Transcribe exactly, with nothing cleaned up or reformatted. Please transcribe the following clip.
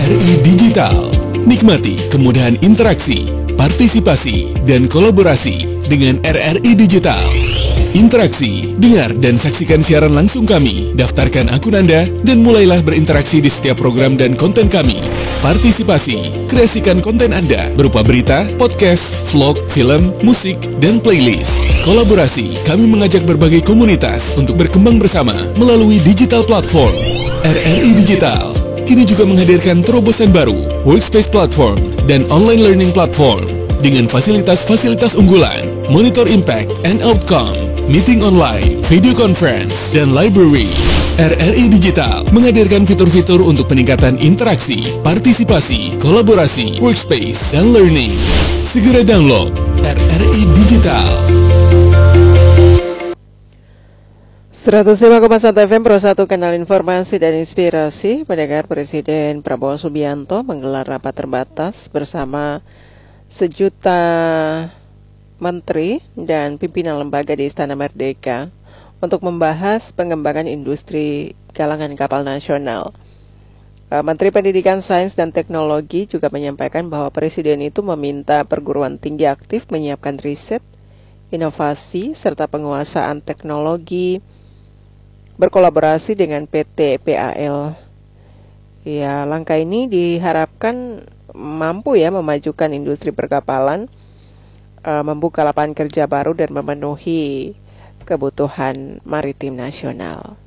R I Digital. Nikmati kemudahan interaksi, partisipasi, dan kolaborasi dengan R R I Digital. Interaksi, dengar dan saksikan siaran langsung kami, daftarkan akun Anda, dan mulailah berinteraksi di setiap program dan konten kami. Partisipasi, kreasikan konten Anda berupa berita, podcast, vlog, film, musik, dan playlist. Kolaborasi, kami mengajak berbagai komunitas untuk berkembang bersama melalui digital platform. R R I Digital kini juga menghadirkan terobosan baru, workspace platform, dan online learning platform dengan fasilitas-fasilitas unggulan, monitor impact and outcome, meeting online, video conference, dan library. R R I Digital menghadirkan fitur-fitur untuk peningkatan interaksi, partisipasi, kolaborasi, workspace, dan learning. Segera download R R I Digital. seratus lima koma satu F M Pro satu, kanal informasi dan inspirasi. Pendengar, Presiden Prabowo Subianto menggelar rapat terbatas bersama sejuta menteri dan pimpinan lembaga di Istana Merdeka untuk membahas pengembangan industri galangan kapal nasional. Menteri Pendidikan, Sains, dan Teknologi juga menyampaikan bahwa Presiden itu meminta perguruan tinggi aktif menyiapkan riset, inovasi, serta penguasaan teknologi berkolaborasi dengan P T P A L. Ya, langkah ini diharapkan mampu ya memajukan industri perkapalan, uh, membuka lapangan kerja baru dan memenuhi kebutuhan maritim nasional.